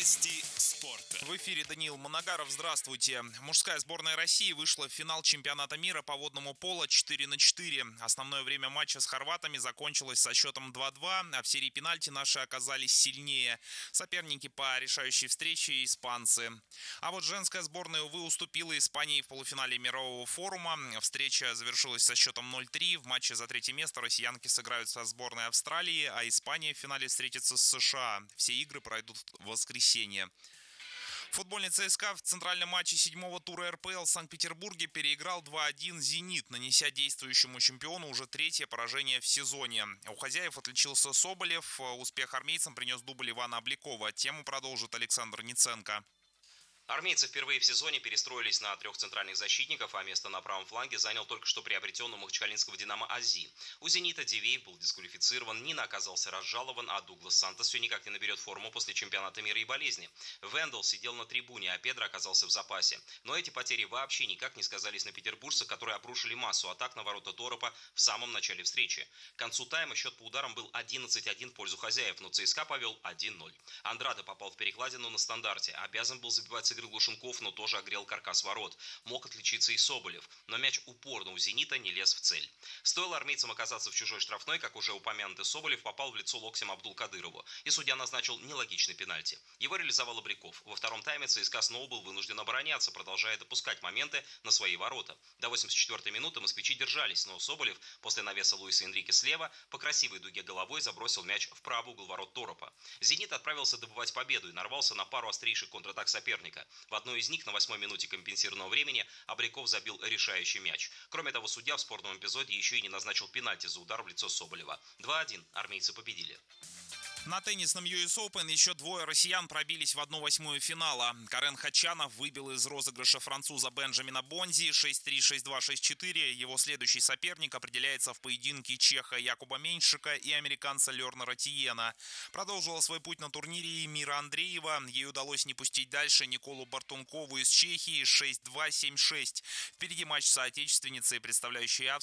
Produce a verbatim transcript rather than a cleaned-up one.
Новости спорта. В эфире Даниил Моногаров. Здравствуйте. Мужская сборная России вышла в финал чемпионата мира по водному поло четыре на четыре. Основное время матча с хорватами закончилось со счетом два-два, а в серии пенальти наши оказались сильнее. Соперники по решающей встрече – испанцы. А вот женская сборная, увы, уступила Испании в полуфинале мирового форума. Встреча завершилась со счетом ноль-три. В матче за третье место россиянки сыграют со сборной Австралии, а Испания в финале встретится с США. Все игры пройдут в воскресенье. Футбольный ЦСКА в центральном матче седьмого тура эр пэ эл в Санкт-Петербурге переиграл два-один «Зенит», нанеся действующему чемпиону уже третье поражение в сезоне. У хозяев отличился Соболев. Успех армейцам принес дубль Ивана Обликова. Тему продолжит Александр Ниценко. Армейцы впервые в сезоне перестроились на трех центральных защитников, а место на правом фланге занял только что приобретенный у махачкалинского «Динамо» Ази. У «Зенита» Дивеев был дисквалифицирован, Нина оказался разжалован, а Дуглас Сантос все никак не наберет форму после чемпионата мира и болезни. Вендел сидел на трибуне, а Педро оказался в запасе. Но эти потери вообще никак не сказались на петербуржцах, которые обрушили массу атак на ворота Торопа в самом начале встречи. К концу тайма счет по ударам был одиннадцать-один в пользу хозяев, но ЦСКА повел один-ноль. Андраде попал в перекладину на стандарте, обязан был забивать с игры Глушенков, но тоже огрел каркас ворот. Мог отличиться и Соболев, но мяч упорно у «Зенита» не лез в цель. Стоило армейцам оказаться в чужой штрафной, как уже упомянутый Соболев попал в лицо локтем Абдулкадырову, и судья назначил нелогичный пенальти. Его реализовал Абриков. Во втором тайме ЦСКА снова был вынужден обороняться, продолжая допускать моменты на свои ворота. До восемьдесят четвёртой минуты москвичи держались, но Соболев после навеса Луиса Энрике слева по красивой дуге головой забросил мяч в правый угол ворот Торопа. «Зенит» отправился добывать победу и нарвался на пару острейших контратак соперника. В одной из них на восьмой минуте компенсированного времени Абриков забил решающий мяч. Кроме того, судья в спорном эпизоде еще и не назначил пенальти за удар в лицо Соболева. два-один. Армейцы победили. На теннисном ю эс Open еще двое россиян пробились в одну восьмую финала. Карен Хачанов выбил из розыгрыша француза Бенджамина Бонзи шесть-три, шесть-два, шесть-четыре. Его следующий соперник определяется в поединке чеха Якуба Меньшика и американца Лернера Тиена. Продолжила свой путь на турнире и Мира Андреева. Ей удалось не пустить дальше Николу Бартункову из Чехии шесть-два, семь-шесть. Впереди матч с соотечественницей, представляющей Австрию.